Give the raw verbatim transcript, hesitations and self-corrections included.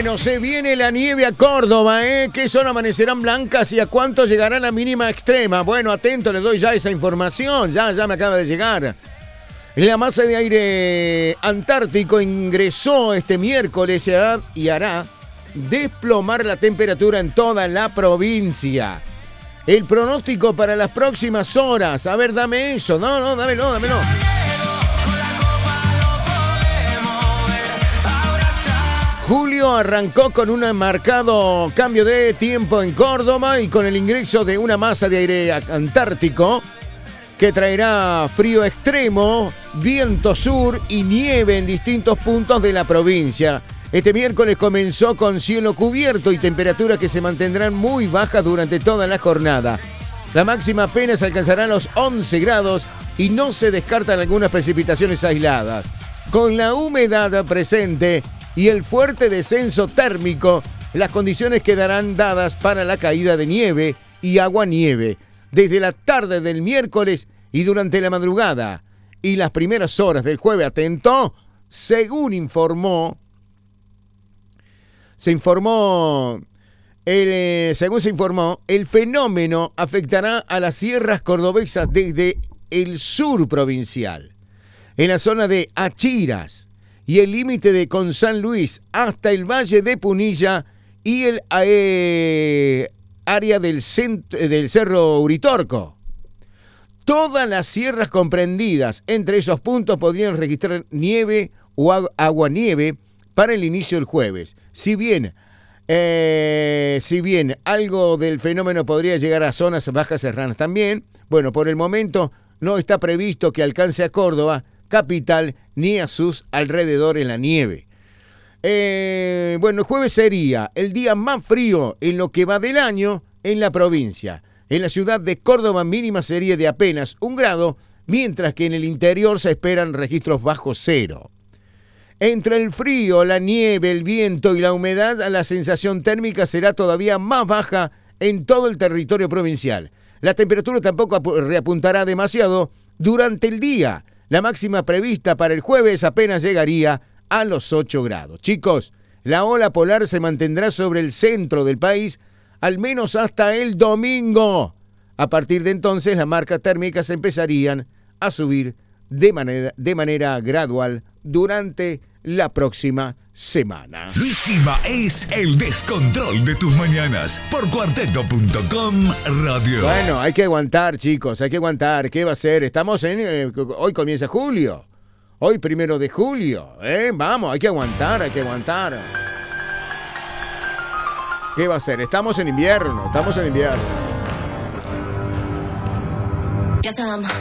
Bueno, se viene la nieve a Córdoba, ¿eh? ¿Qué zona amanecerán blancas y a cuánto llegará la mínima extrema? Bueno, atento, les doy ya esa información. Ya, ya me acaba de llegar. La masa de aire antártico ingresó este miércoles y hará desplomar la temperatura en toda la provincia. El pronóstico para las próximas horas. A ver, dame eso. No, no, dámelo, dámelo. Julio arrancó con un marcado cambio de tiempo en Córdoba y con el ingreso de una masa de aire antártico que traerá frío extremo, viento sur y nieve en distintos puntos de la provincia. Este miércoles comenzó con cielo cubierto y temperaturas que se mantendrán muy bajas durante toda la jornada. La máxima apenas alcanzará los once grados y no se descartan algunas precipitaciones aisladas. Con la humedad presente y el fuerte descenso térmico, las condiciones quedarán dadas para la caída de nieve y aguanieve desde la tarde del miércoles y durante la madrugada y las primeras horas del jueves. Atento, según informó, se informó, el, eh, según se informó, el fenómeno afectará a las sierras cordobesas desde el sur provincial, en la zona de Achiras y el límite de con San Luis hasta el Valle de Punilla y el eh, área del, centro, del Cerro Uritorco. Todas las sierras comprendidas entre esos puntos podrían registrar nieve o agu- aguanieve para el inicio del jueves. Si bien, eh, si bien algo del fenómeno podría llegar a zonas bajas serranas también, bueno, por el momento no está previsto que alcance a Córdoba capital ni a sus alrededores la nieve. Eh, bueno, el jueves sería el día más frío en lo que va del año en la provincia. En la ciudad de Córdoba mínima sería de apenas un grado, mientras que en el interior se esperan registros bajo cero. Entre el frío, la nieve, el viento y la humedad, la sensación térmica será todavía más baja en todo el territorio provincial. La temperatura tampoco reapuntará demasiado durante el día. La máxima prevista para el jueves apenas llegaría a los ocho grados. Chicos, la ola polar se mantendrá sobre el centro del país al menos hasta el domingo. A partir de entonces, las marcas térmicas empezarían a subir de manera, de manera gradual durante la próxima semana. Luisima es el descontrol de tus mañanas por cuarteto punto com radio. Bueno, hay que aguantar, chicos, hay que aguantar. ¿Qué va a ser? Estamos en... Eh, hoy comienza julio. Hoy primero de julio. ¿eh? Vamos, hay que aguantar, hay que aguantar. ¿Qué va a ser? Estamos en invierno, estamos en invierno. Yes, I'm